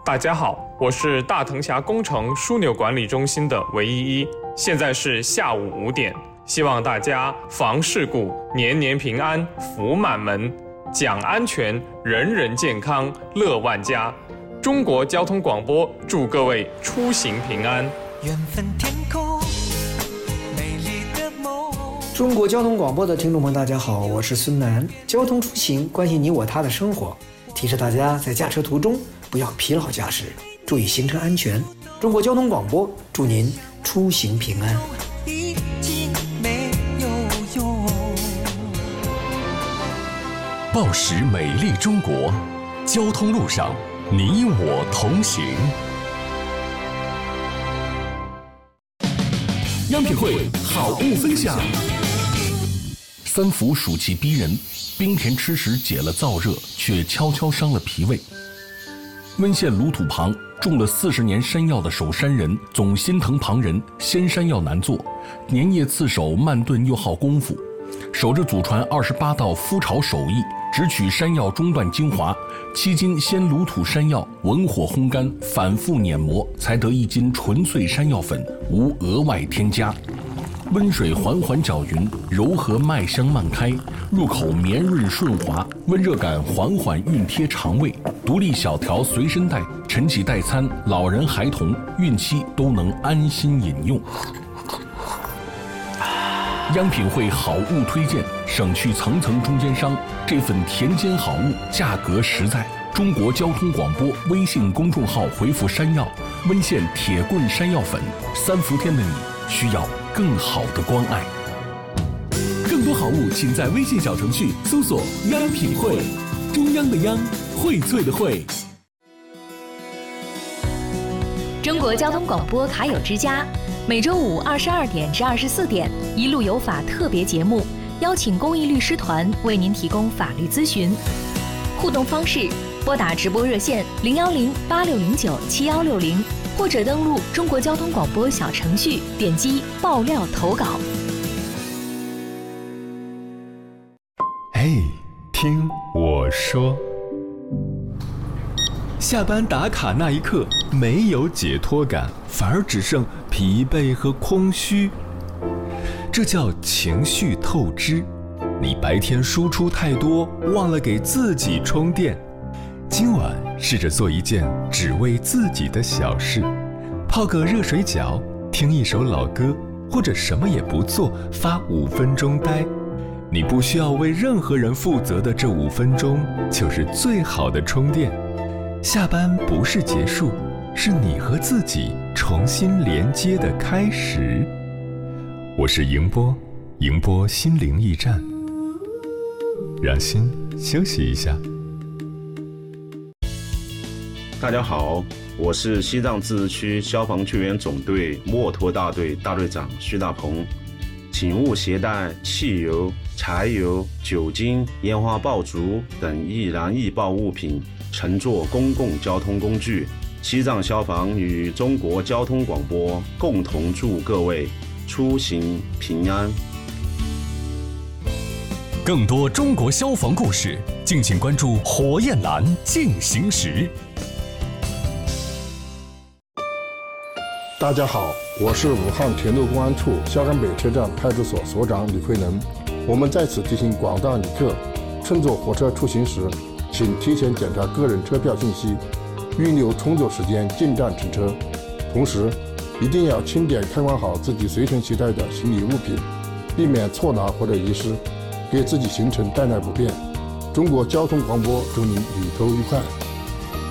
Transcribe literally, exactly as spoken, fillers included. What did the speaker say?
大家好，我是大藤峡工程枢纽管理中心的韦依依，现在是下午五点，希望大家防事故，年年平安，福满门，讲安全，人人健康，乐万家。中国交通广播祝各位出行平安。 缘分天空，美丽的梦。 中国交通广播的听众朋友，大家好，我是孙楠。交通出行关系你我他的生活，提示大家在驾车途中不要疲劳驾驶，注意行车安全。中国交通广播祝您出行平安。 已经没有用。 报时美丽中国，交通路上你我同行。央品汇好物分享。三伏暑气逼人，冰甜吃食解了燥热，却悄悄伤了脾胃。温县鲁土旁种了四十年山药的守山人总心疼旁人，鲜山药难做，粘叶刺手慢炖又耗功夫，守着祖传二十八道麸炒手艺，只取山药中段精华，七斤鲜鲁土山药文火烘干，反复碾磨，才得一斤纯粹山药粉，无额外添加。温水缓缓搅匀，柔和麦香漫开，入口绵润顺滑，温热感缓缓熨贴肠胃。独立小条随身带，晨起代餐，老人孩童孕期都能安心饮用。央品汇好物推荐，省去层层中间商，这份田间好物价格实在。中国交通广播微信公众号回复山药，温县铁棍山药粉，三伏天的你需要更好的关爱。更多好物请在微信小程序搜索央品汇，中央的央，荟萃的荟。 中国交通广播卡友之家，每周五二十二点至二十四点，一路有法特别节目，邀请公益律师团为您提供法律咨询。互动方式：拨打直播热线零幺零八六零九七幺六零，或者登录中国交通广播小程序，点击爆料投稿。 哎，听我说。下班打卡那一刻，没有解脱感，反而只剩疲惫和空虚。这叫情绪透支。你白天输出太多，忘了给自己充电。今晚试着做一件只为自己的小事，泡个热水脚，听一首老歌，或者什么也不做，发五分钟呆。你不需要为任何人负责的这五分钟，就是最好的充电。下班不是结束，是你和自己重新连接的开始。我是迎波，迎波心灵驿站，让心休息一下。 大家好，我是西藏自治区消防救援总队墨脱大队大队长徐大鹏。请勿携带汽油、柴油、酒精、烟花爆竹等易燃易爆物品乘坐公共交通工具。西藏消防与中国交通广播共同祝各位出行平安。 更多中国消防故事，敬请关注火焰蓝进行时。 大家好，我是武汉铁路公安处萧山北车站派出所所长李慧能。我们在此提醒广大旅客，乘坐火车出行时，请提前检查个人车票信息，预留充足时间进站乘车。同时，一定要清点看管好自己随身携带的行李物品，避免错拿或者遗失，给自己行程带来不便。中国交通广播祝您旅途愉快。